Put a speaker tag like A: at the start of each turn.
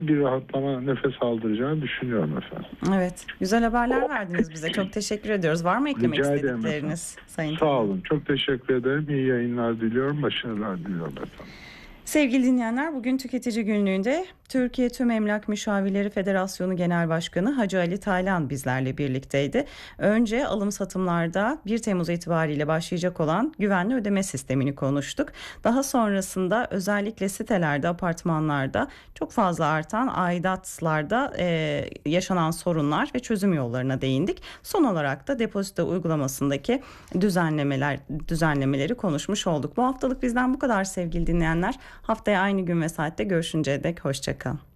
A: bir rahatlama, nefes aldıracağını düşünüyorum efendim.
B: Evet, güzel haberler verdiniz bize. Çok teşekkür ediyoruz. Var mı eklemek
A: Rica ederim efendim.
B: istedikleriniz Sayın
A: Sağ
B: Temelli?
A: olun. Çok teşekkür ederim. İyi yayınlar diliyorum. Başarılar diliyorum efendim.
B: Sevgili dinleyenler, bugün Tüketici Günlüğü'nde Türkiye Tüm Emlak Müşavirleri Federasyonu Genel Başkanı Hacı Ali Taylan bizlerle birlikteydi. Önce alım satımlarda 1 Temmuz itibariyle başlayacak olan güvenli ödeme sistemini konuştuk. Daha sonrasında özellikle sitelerde, apartmanlarda çok fazla artan aidatlarda yaşanan sorunlar ve çözüm yollarına değindik. Son olarak da depozito uygulamasındaki düzenlemeleri konuşmuş olduk. Bu haftalık bizden bu kadar sevgili dinleyenler. Haftaya aynı gün ve saatte görüşünceye dek hoşça kalın.